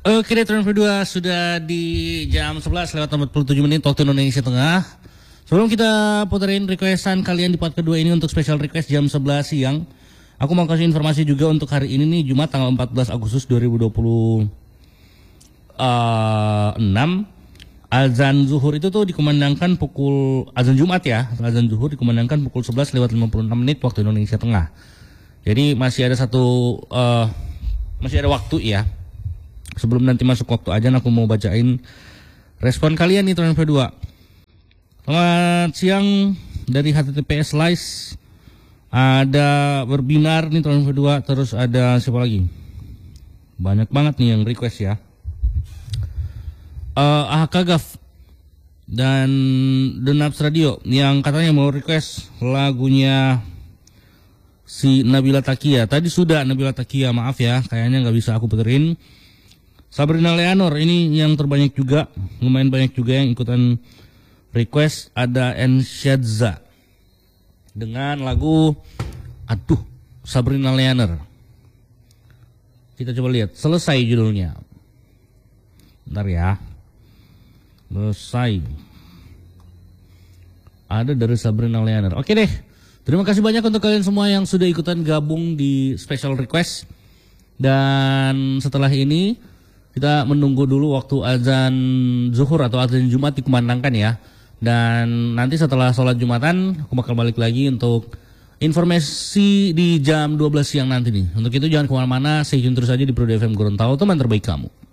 Oke, Retron Kedua sudah di jam 11 lewat 47 menit waktu Indonesia Tengah. Sebelum kita puterin requestan kalian di part kedua ini untuk special request jam 11 siang, aku mau kasih informasi juga untuk hari ini nih, Jumat tanggal 14 Agustus 2026. Azan zuhur itu tuh dikumandangkan pukul, azan Jumat ya, azan zuhur dikumandangkan pukul 11 lewat 56 menit waktu Indonesia Tengah. Jadi masih ada masih ada waktu ya. Sebelum nanti masuk waktu azan, aku mau bacain respon kalian nih Trend V2. Selamat siang dari HTTPS Live. Ada berbinar nih Trend V2. Terus ada siapa lagi? Banyak banget nih yang request ya. Ahkagaf dan The Naps Radio yang katanya mau request lagunya si Nabila Takia. Tadi sudah Nabila Takia, maaf ya, kayaknya nggak bisa aku puterin. Sabrina Leonor ini yang terbanyak juga, lumayan banyak juga yang ikutan request. Ada Ensyadza dengan lagu Sabrina Leonor. Kita coba lihat, Selesai judulnya. Bentar ya. Selesai. Ada dari Sabrina Leonor. Oke deh. Terima kasih banyak untuk kalian semua yang sudah ikutan gabung di special request. Dan setelah ini kita menunggu dulu waktu azan zuhur atau azan Jumat dikumandangkan ya. Dan nanti setelah sholat Jumatan aku bakal balik lagi untuk informasi di jam 12 siang nanti nih. Untuk itu jangan kemana-mana, stay tune terus aja di Pro FM Gorontalo, teman terbaik kamu.